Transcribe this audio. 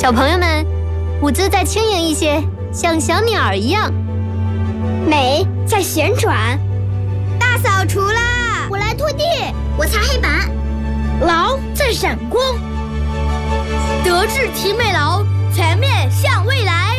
小朋友们，舞姿再轻盈一些，像小鸟一样。 美在旋转。 大扫除啦！ 我来拖地， 我擦黑板。 劳在闪光。 德智体美劳，全面向未来。